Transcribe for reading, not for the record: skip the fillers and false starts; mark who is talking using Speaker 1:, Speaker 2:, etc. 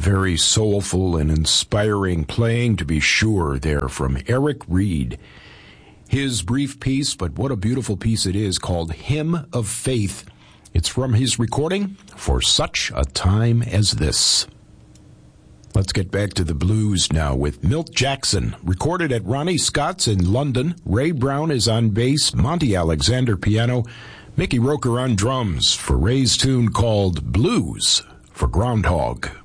Speaker 1: Very soulful and inspiring playing, to be sure, there from Eric Reed. His brief piece, but what a beautiful piece it is, called Hymn of Faith. It's from his recording, For Such a Time as This. Let's get back to the blues now with Milt Jackson, recorded at Ronnie Scott's in London. Ray Brown is on bass, Monty Alexander piano, Mickey Roker on drums for Ray's tune called Blues for Groundhog.